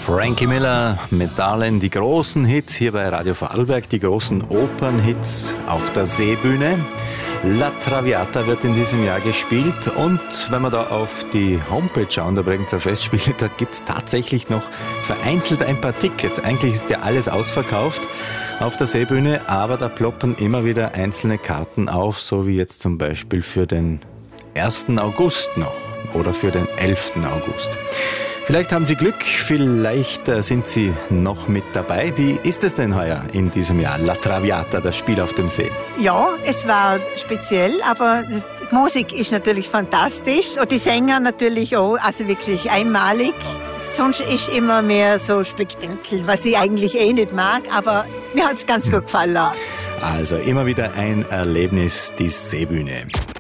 Frankie Miller mit Darlene, die großen Hits hier bei Radio Vorarlberg, die großen Opernhits auf der Seebühne. La Traviata wird in diesem Jahr gespielt und wenn wir da auf die Homepage schauen, der Bregenzer Festspiele, da gibt es tatsächlich noch vereinzelt ein paar Tickets. Eigentlich ist ja alles ausverkauft auf der Seebühne, aber da ploppen immer wieder einzelne Karten auf, so wie jetzt zum Beispiel für den 1. August noch oder für den 11. August. Vielleicht haben Sie Glück, vielleicht sind Sie noch mit dabei. Wie ist es denn heuer in diesem Jahr? La Traviata, das Spiel auf dem See. Ja, es war speziell, aber die Musik ist natürlich fantastisch und die Sänger natürlich auch, also wirklich einmalig. Sonst ist immer mehr so Spektakel, was ich eigentlich nicht mag, aber mir hat es ganz gut gefallen. Also immer wieder ein Erlebnis, die Seebühne.